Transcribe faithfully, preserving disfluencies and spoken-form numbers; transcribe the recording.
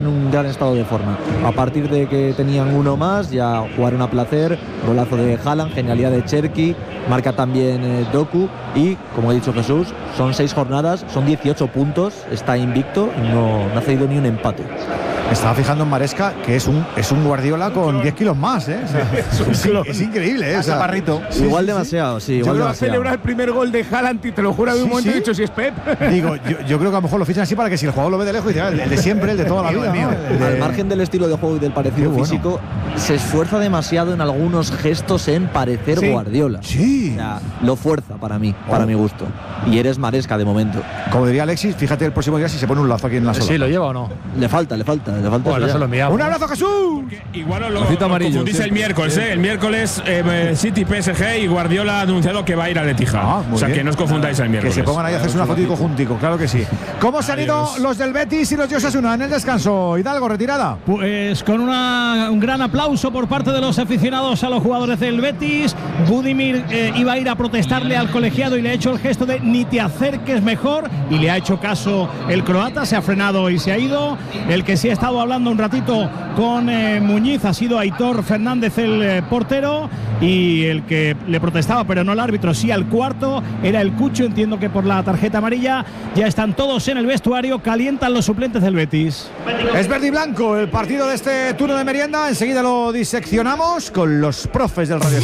en un gran estado de forma. A partir de que tenían uno más, ya jugaron a placer. Golazo de Haaland, genialidad de Cherki, marca también eh, Doku. Y, como ha dicho Jesús, son seis jornadas, son dieciocho puntos, está invicto, no, no ha cedido ni un empate. Estaba fijando en Maresca, que es un, es un Guardiola con diez kilos más, ¿eh? O sea, es, es, es increíble, ¿eh? O sea, Chaparrito. Sí, igual sí, demasiado, sí. Igual yo demasiado. a celebrar el primer gol de Haaland y te lo juro, de un sí, momento sí. he dicho si es Pep. Digo, yo, yo creo que a lo mejor lo fichan así para que si el jugador lo ve de lejos, dice, el de siempre, el de toda la vida. mío, ¿no? Al de... margen del estilo de juego y del parecido bueno. físico, se esfuerza demasiado en algunos gestos en parecer sí. Guardiola. Sí. O sea, lo fuerza para mí, para oh. mi gusto. Y eres Maresca de momento. Como diría Alexis, fíjate el próximo día si se pone un lazo aquí en la sola. Sí, ¿lo lleva o no? Le falta, le falta, le falta. Bueno, se lo enviamos. ¡Un abrazo, Jesús! Igual os lo, lo confundís el miércoles, ¿eh? El miércoles eh, City P S G y Guardiola ha anunciado que va a ir al Etihad. Ah, o sea, bien. Que no os confundáis el miércoles. Que se pongan ahí a hacerse una fotico juntico, claro que sí. ¿Cómo se han ido los del Betis y los de Osasuna en el descanso? Hidalgo, retirada. Pues con una, un gran aplauso por parte de los aficionados a los jugadores del Betis. Budimir eh, iba a ir a protestarle al colegiado y le ha hecho el gesto de ni te acerques mejor, y le ha hecho caso el croata, se ha frenado y se ha ido. El que sí ha estado hablando un ratito con eh, Muñiz ha sido Aitor Fernández, el eh, portero, y el que le protestaba, pero no el árbitro, sí al cuarto, era el Cucho, entiendo que por la tarjeta amarilla. Ya están todos en el vestuario, calientan los suplentes del Betis. Es verde y blanco el partido de este turno de merienda, enseguida lo diseccionamos con los profes del Radio